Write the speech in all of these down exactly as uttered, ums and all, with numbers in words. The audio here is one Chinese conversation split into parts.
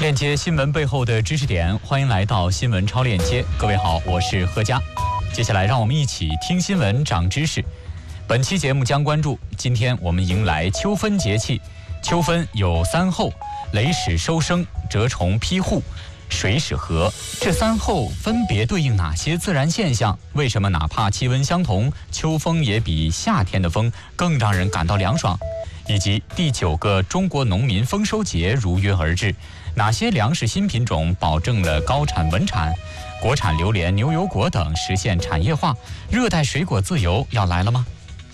链接新闻背后的知识点，欢迎来到新闻超链接。各位好，我是贺佳。接下来让我们一起听新闻长知识。本期节目将关注，今天我们迎来秋分节气。秋分有三候：雷始收声、蛰虫披户、水始禾。这三候分别对应哪些自然现象？为什么哪怕气温相同，秋风也比夏天的风更让人感到凉爽？以及第九个中国农民丰收节如约而至，哪些粮食新品种保证了高产稳产？国产榴莲、牛油果等实现产业化，热带水果自由要来了吗？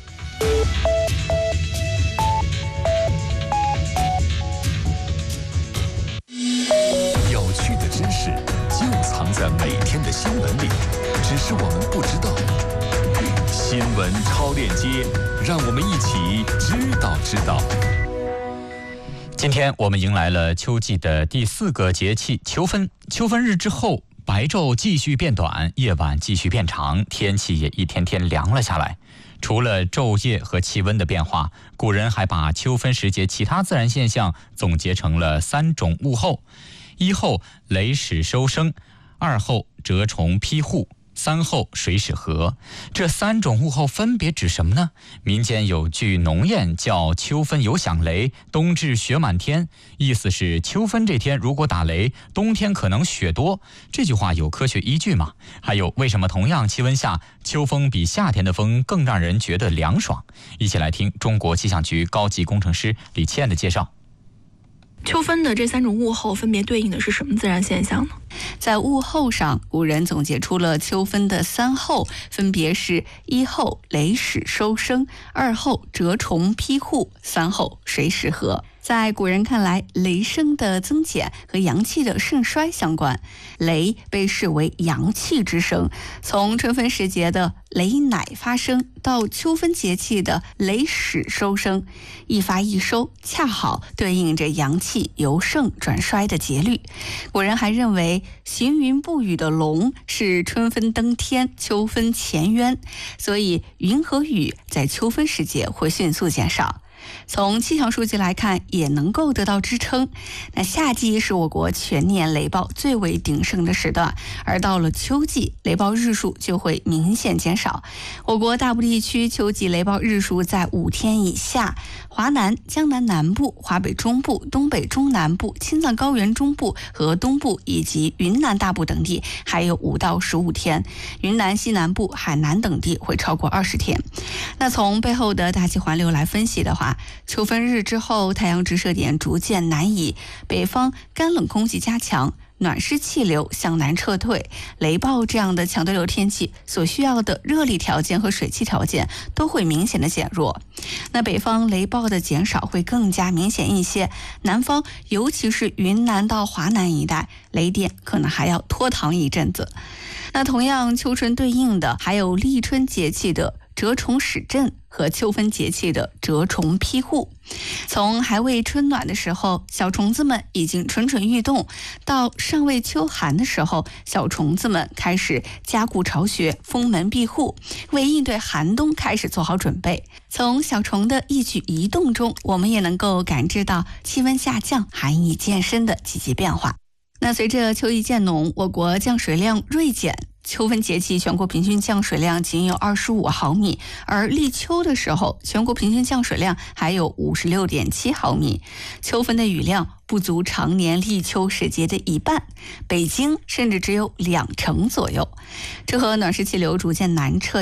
有趣的知识就藏在每天的新闻里，只是我们不知道。新闻超链接，让我们一起知道知道。 今天我们迎来了秋季的第四个节气秋分。秋分日之后，白昼继续变短，夜晚继续变长，天气也一天天凉了下来。除了昼夜和气温的变化，古人还把秋分时节其他自然现象总结成了三种物候：一候雷始收声，二候蛰虫披户，三候水始禾。这三种物候分别指什么呢？民间有句农谚叫秋分有响雷，冬至雪满天，意思是秋分这天如果打雷，冬天可能雪多。这句话有科学依据吗？还有，为什么同样气温下，秋风比夏天的风更让人觉得凉爽？一起来听中国气象局高级工程师李倩的介绍。 秋分的这三种物候分别对应的是什么自然现象呢？ 在物候上，古人总结出了秋分的三候，分别是一候雷始收声，二候蛰虫披户，三候水始禾。在古人看来，雷声的增减和阳气的盛衰相关。雷被视为阳气之声，从春分时节的雷乃发生到秋分节气的雷始收声，一发一收恰好对应着阳气由盛转衰的节律。古人还认为行云布雨的龙是春分登天，秋分潜渊，所以云和雨在秋分时节会迅速减少。从气象数据来看，也能够得到支撑。那夏季是我国全年雷暴最为鼎盛的时段，而到了秋季，雷暴日数就会明显减少。我国大部地区秋季雷暴日数在五天以下，华南、江南南部、华北中部、东北中南部、青藏高原中部和东部以及云南大部等地还有五到十五天，云南西南部、海南等地会超过二十天。那从背后的大气环流来分析的话，秋分日之后，太阳直射点逐渐南移，北方干冷空气加强，暖湿气流向南撤退，雷暴这样的强对流天气所需要的热力条件和水汽条件都会明显的减弱。那北方雷暴的减少会更加明显一些，南方尤其是云南到华南一带，雷电可能还要拖堂一阵子。那同样秋春对应的还有立春节气的蛰虫始振和秋分节气的蛰虫披户。从还未春暖的时候，小虫子们已经蠢蠢欲动，到尚未秋寒的时候，小虫子们开始加固巢穴，封门闭户，为应对寒冬开始做好准备。从小虫的一举一动中，我们也能够感知到气温下降、寒意渐深的积极变化。那随着秋意渐浓，我国降水量锐减，秋分节气全国平均降水量仅有二十五毫米，而立秋的时候，全国平均降水量还有五十六点七毫米。秋分的雨量不足常年立秋时节的一半，北京甚至只有两成左右。这和暖湿气流逐渐南撤